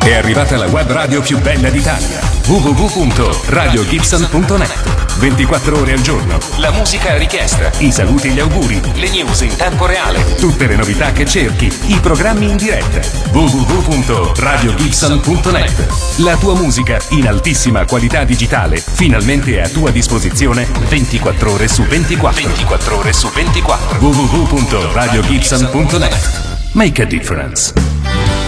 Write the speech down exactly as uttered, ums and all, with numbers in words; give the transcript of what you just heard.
È arrivata la web radio più bella d'Italia. w w w punto radio gibson punto net. ventiquattro ore al giorno. La musica a richiesta. I saluti e gli auguri. Le news in tempo reale. Tutte le novità che cerchi. I programmi in diretta. w w w punto radio gibson punto net. La tua musica in altissima qualità digitale. Finalmente a tua disposizione ventiquattro ore su ventiquattro. ventiquattro ore su ventiquattro. w w w punto radio gibson punto net. Make a difference.